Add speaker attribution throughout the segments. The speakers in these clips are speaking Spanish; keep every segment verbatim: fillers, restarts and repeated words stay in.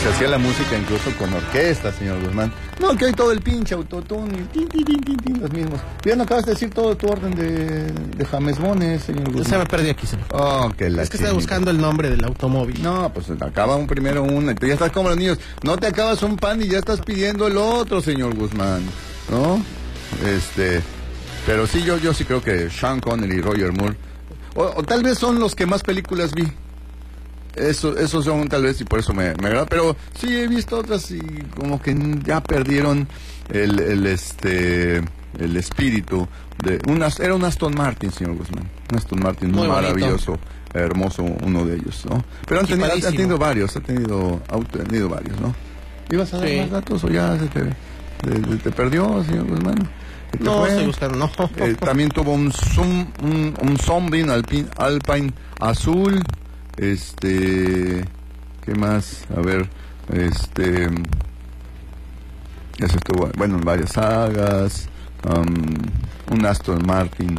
Speaker 1: se hacía la música incluso con orquesta, señor Guzmán. No, que hay todo el pinche autotune y tin, tin, tin, tin, tin, los mismos. Ya no acabas de decir todo tu orden de, de jamesbones, señor Guzmán.
Speaker 2: Se me perdió aquí, señor.
Speaker 1: Oh, que la
Speaker 2: Es que estaba buscando el nombre del automóvil.
Speaker 1: No, pues acaba un primero uno y tú ya estás como los niños. No te acabas un pan y ya estás pidiendo el otro, señor Guzmán, ¿no? Este, pero sí, yo, yo sí creo que Sean Connery y Roger Moore, o, o tal vez son los que más películas vi. Eso, esos son tal vez y por eso me, me agrada, pero sí he visto otras y como que ya perdieron el, el este el espíritu de unas, era un Aston Martin, señor Guzmán, un Aston Martin muy, muy maravilloso, hermoso uno de ellos, ¿no? Pero han tenido, han tenido varios, ha tenido, ha tenido varios, ¿no? ¿Ibas a dar sí. más datos o ya se te, te, te perdió, señor Guzmán?
Speaker 2: No, fue? estoy buscando, no.
Speaker 1: Eh, también tuvo un zoom, un, un Zombie Alpine, Alpine azul. Este, ¿qué más? A ver, este, eso estuvo, bueno, en varias sagas, um, un Aston Martin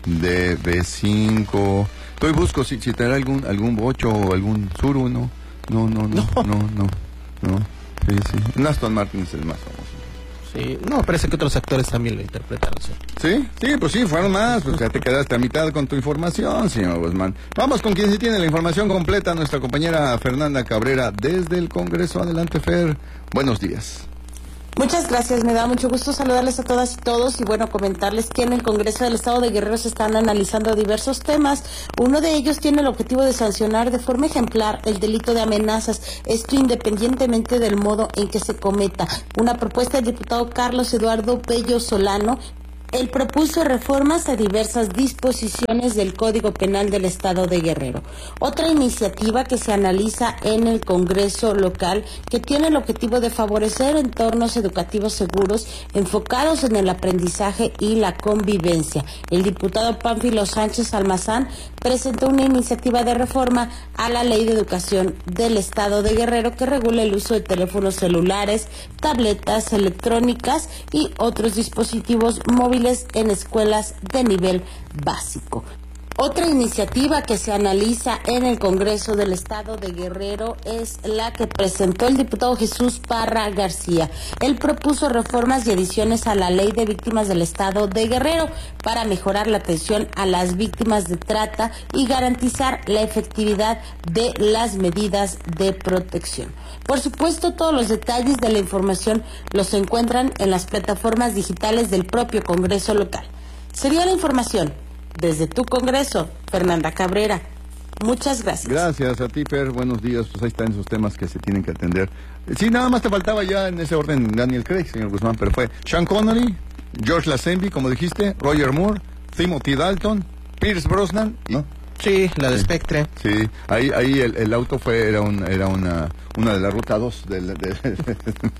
Speaker 1: D B cinco. Estoy busco si, si tendrá algún algún bocho o algún Tsuru, ¿no? No, no, no, no, no, no, no. Sí, sí. Un Aston Martin es el más famoso.
Speaker 2: Sí, no, parece que otros actores también lo interpretaron. ¿Sí?
Speaker 1: ¿Sí? Sí, pues sí, fueron más, pues ya te quedaste a mitad con tu información, señor Guzmán. Vamos con quien sí tiene la información completa, nuestra compañera Fernanda Cabrera, desde el Congreso. Adelante, Fer. Buenos días.
Speaker 3: Muchas gracias, me da mucho gusto saludarles a todas y todos y bueno, comentarles que en el Congreso del Estado de Guerrero se están analizando diversos temas. Uno de ellos tiene el objetivo de sancionar de forma ejemplar el delito de amenazas, esto independientemente del modo en que se cometa. Una propuesta del diputado Carlos Eduardo Bello Solano. Él propuso reformas a diversas disposiciones del Código Penal del Estado de Guerrero. Otra iniciativa que se analiza en el Congreso local que tiene el objetivo de favorecer entornos educativos seguros enfocados en el aprendizaje y la convivencia. El diputado Pánfilo Sánchez Almazán presentó una iniciativa de reforma a la Ley de Educación del Estado de Guerrero que regula el uso de teléfonos celulares, tabletas electrónicas y otros dispositivos móviles en escuelas de nivel básico. Otra iniciativa que se analiza en el Congreso del Estado de Guerrero es la que presentó el diputado Jesús Parra García. Él propuso reformas y adiciones a la Ley de Víctimas del Estado de Guerrero para mejorar la atención a las víctimas de trata y garantizar la efectividad de las medidas de protección. Por supuesto, todos los detalles de la información los encuentran en las plataformas digitales del propio Congreso local. Sería la información. Desde tu Congreso, Fernanda Cabrera. Muchas gracias.
Speaker 1: Gracias a ti, Fer. Buenos días. Pues ahí están esos temas que se tienen que atender. Sí, nada más te faltaba ya en ese orden Daniel Craig, señor Guzmán, pero fue Sean Connery, George Lazenby, como dijiste, Roger Moore, Timothy Dalton, Pierce Brosnan, ¿no?
Speaker 2: Sí, la de
Speaker 1: sí.
Speaker 2: Spectre.
Speaker 1: Sí, ahí ahí el, el auto fue era un era una una de la ruta dos de, de, de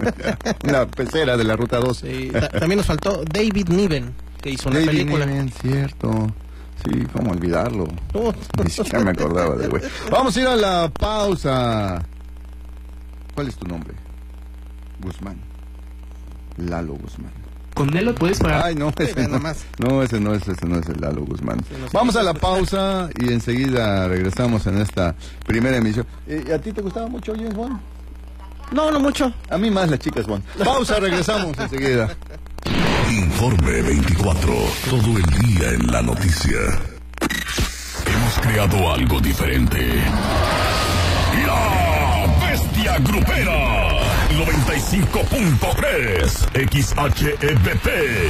Speaker 1: una pecera de la ruta dos.
Speaker 2: Sí, ta también nos faltó David Niven, que hizo una
Speaker 1: David
Speaker 2: película.
Speaker 1: Niven, cierto. Sí, cómo olvidarlo. Oh. Ni siquiera me acordaba del güey. Vamos a ir a la pausa. ¿Cuál es tu nombre? Guzmán. Lalo Guzmán.
Speaker 4: Con él lo puedes pagar.
Speaker 1: Ay, no, ese
Speaker 2: sí,
Speaker 1: no, no, ese no es, ese no es el Lalo Guzmán. Sí, no sé. Vamos a la pausa y enseguida regresamos en esta primera emisión. ¿Y a ti te gustaba mucho James Bond?
Speaker 2: No, no mucho.
Speaker 1: A mí más las chicas Bond. Pausa, regresamos enseguida.
Speaker 5: Informe veinticuatro, todo el día en la noticia. Hemos creado algo diferente. La Bestia Grupera, noventa y cinco punto tres, X H E B P.